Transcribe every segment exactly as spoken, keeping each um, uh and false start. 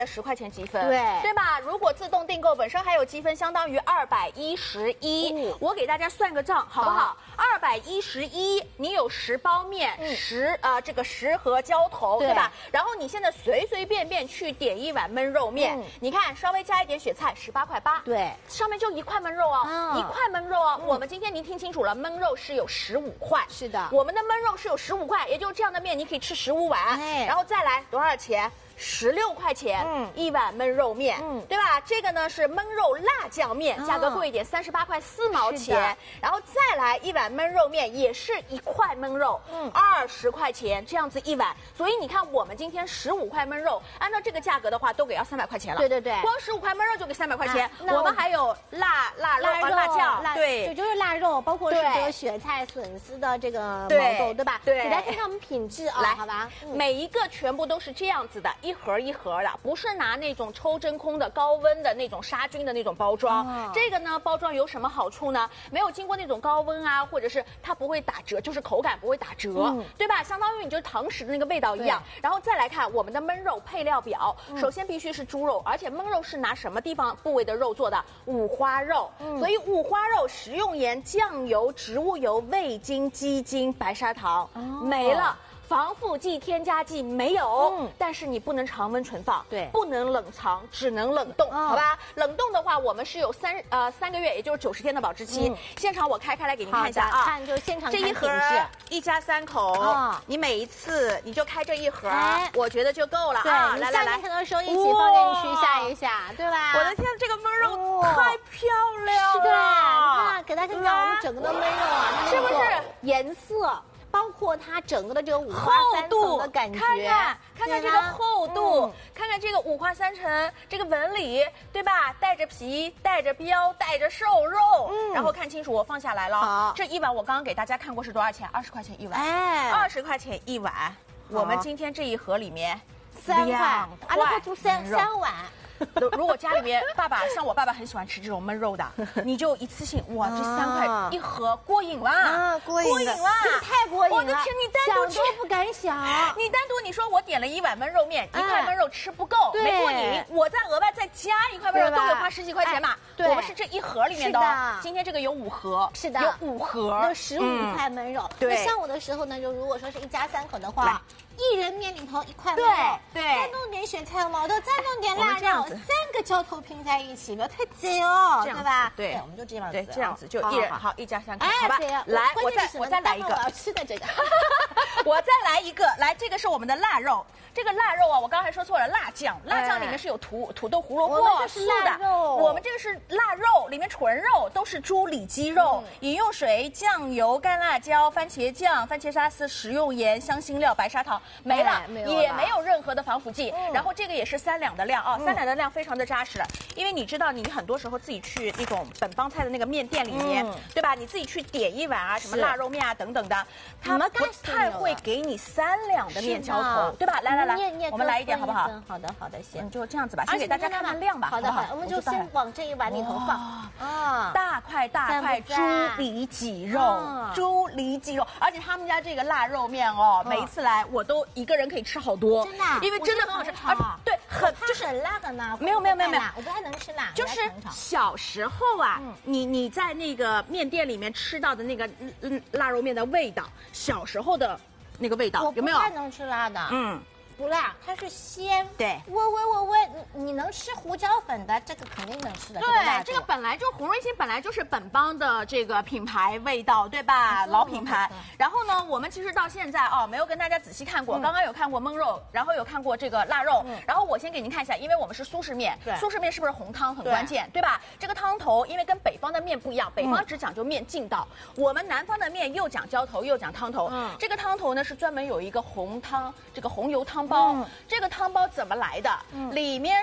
十块钱积分， 对对吧？如果自动订购本身还有积分，相当于二百一十一。我给大家算个账，好不好？二百一十一，你有十包面，十呃这个十盒浇头，对吧？然后你现在随随便便去点一碗焖肉面，你看稍微加一点雪菜，十八块八， 对， 上面就一块焖肉哦，一块焖肉哦。我们今天您听清楚了，焖肉是有十五块， 是的， 我们的焖肉是有十五块，也就是这样的面你可以吃十五碗，然后再来多少钱？十六块钱，嗯，一碗焖肉面，嗯，对吧？这个呢是焖肉辣酱面，价格贵一点，三十八块四毛钱。然后再来一碗焖肉面，也是一块焖肉，嗯，二十块钱这样子一碗。所以你看，我们今天十五块焖肉，按照这个价格的话，都给要三百块钱了。 对对对， 光十五块焖肉就给三百块钱。我们还有辣辣肉、辣酱，对， 就就是腊肉，包括是这个雪菜、笋丝的这个毛豆，对吧？对，给大家看看我们品质啊， 来， 好吧？ 每一个全部都是这样子的，一。一盒一盒的，不是拿那种抽真空的高温的那种杀菌的那种包装。哦、这个呢，包装有什么好处呢？没有经过那种高温啊，或者是它不会打折，就是口感不会打折，嗯、对吧？相当于你就是堂食的那个味道一样。然后再来看我们的焖肉配料表，嗯、首先必须是猪肉，而且焖肉是拿什么地方部位的肉做的？五花肉。嗯、所以五花肉食用盐、酱油、植物油、味精、鸡精、白砂糖，哦、没了。防腐剂、添加剂没有，嗯、但是你不能常温存放，对，不能冷藏，只能冷冻，哦、好吧？冷冻的话，我们是有三呃三个月，也就是九十天的保质期。嗯、现场我开开来给您看一下啊， 看就现场这一盒一家三口，哦、你每一次你就开这一盒，哎、我觉得就够了啊。来来来， 很多时候一起放进去下一下，对吧？ 我的天，这个焖肉太漂亮了！ 是的，你看，给大家看看我们整个的焖肉啊， 是不是颜色？包括它整个的这个五花三层的感觉， 看看看看这个厚度，嗯、看看这个五花三层这个纹理，对吧？带着皮，带着膘，带着瘦肉，嗯、然后看清楚，我放下来了。好，这一碗我刚刚给大家看过是多少钱？二十块钱一碗，哎，二十块钱一碗。我们今天这一盒里面三块，啊，那会做三三碗。 如果家里面爸爸像我爸爸很喜欢吃这种焖肉的，你就一次性哇，这三块一盒过瘾啦！啊， 过瘾啦， 太过瘾了！ 我的天，你单独想都不敢想。 你单独你说我点了一碗焖肉面，一块焖肉吃不够，没过瘾，我再额外再加一块焖肉，都得花十几块钱嘛。对，我们是这一盒里面的，今天这个有五盒， 是的， 有五盒， 有十五块焖肉。对，那上午的时候呢，就如果说是一家三口的话。一人面里头一块焖肉，对，再弄点雪菜毛豆，再弄点腊肉，三个浇头拼在一起，不要太贼哦，对吧？ 对， 我们就这样子， 对，这样子就一人好一家三口，好吧？来，我再我再来一个， 我要吃的这个， 我再来一个，来，这个是我们的腊肉，这个腊肉啊，我刚才说错了，辣酱，辣酱里面是有土土豆、胡萝卜、素的，我们这个是腊肉，里面纯肉都是猪里脊肉，饮用水、酱油、干辣椒、番茄酱、番茄沙司、食用盐、香辛料、白砂糖。没了，也没有任何的防腐剂。然后这个也是三两的量啊，三两的量非常的扎实。因为你知道，你很多时候自己去那种本帮菜的那个面店里面，对吧？你自己去点一碗啊，什么腊肉面啊等等的，他们不太会给你三两的面浇头，对吧？来来来，我们来一点好不好？ 好的好的，行， 就这样子吧，先给大家看看量吧。 好的好的，我们就先往这一碗里头放啊，大块大块猪里脊肉，猪里脊肉，而且他们家这个腊肉面哦，每一次来我都。一个人可以吃好多， 真的， 因为真的很好吃，而且对，很就是很辣的呢。 没有没有没有没有， 我不太能吃辣。 就是小时候啊，你你在那个面店里面吃到的那个嗯腊肉面的味道，小时候的那个味道有没有？ 我不太能吃辣的，嗯。不辣，它是鲜。 对， 我我我我，你你能吃胡椒粉的，这个肯定能吃的。 对，这个本来就红瑞心本来就是本帮的这个品牌味道，对吧？老品牌。然后呢，我们其实到现在哦，没有跟大家仔细看过，刚刚有看过焖肉，然后有看过这个腊肉。然后我先给您看一下，因为我们是苏式面，苏式面是不是红汤很关键，对吧？这个汤头因为跟北方的面不一样，北方只讲究面劲道，我们南方的面又讲浇头又讲汤头。这个汤头呢是专门有一个红汤，这个红油汤。包，这个汤包怎么来的？里面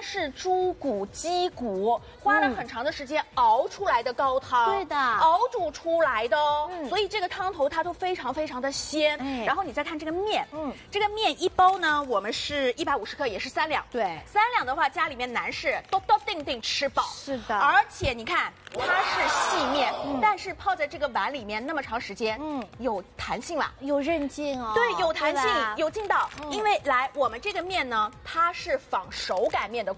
是猪骨、鸡骨，花了很长的时间熬出来的高汤， 对的， 熬煮出来的哦。嗯、所以这个汤头它都非常非常的鲜。哎、然后你再看这个面，嗯，这个面一包呢，我们是一百五十克，也是三两。 对， 三两的话，家里面男士都都定定吃饱。 是的， 而且你看它是细面，嗯、但是泡在这个碗里面那么长时间，嗯，有弹性啦， 有韧劲哦。 对，有弹性，有劲道。嗯、因为来我们这个面呢，它是仿手擀面的。